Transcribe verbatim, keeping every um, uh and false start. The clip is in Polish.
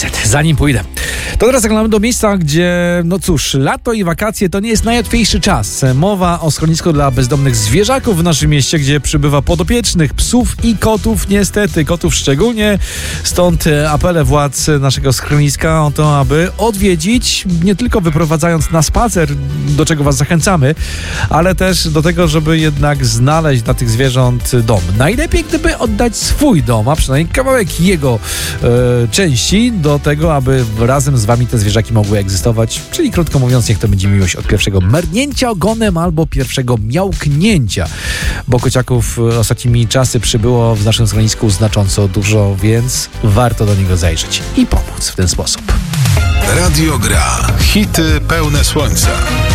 niestety, zanim pójdę. To teraz zaglądamy do miejsca, gdzie, no cóż, lato i wakacje to nie jest najłatwiejszy czas. Mowa o schronisku dla bezdomnych zwierzaków w naszym mieście, gdzie przybywa podopiecznych, psów i kotów, niestety, kotów szczególnie. Stąd apele władz naszego schroniska o to, aby odwiedzić, nie tylko wyprowadzając na spacer, do czego was zachęcamy, ale też do tego, żeby jednak znaleźć dla tych zwierząt dom. Najlepiej, gdyby oddać swój dom, a przynajmniej kawałek jego e, części do tego, aby razem z wami te zwierzaki mogły egzystować. Czyli krótko mówiąc, niech to będzie miłość od pierwszego merdnięcia ogonem albo pierwszego miałknięcia, bo kociaków ostatnimi czasy przybyło w naszym schronisku znacząco dużo, więc warto do niego zajrzeć i pomóc w ten sposób. Radio Gra. Hity pełne słońca.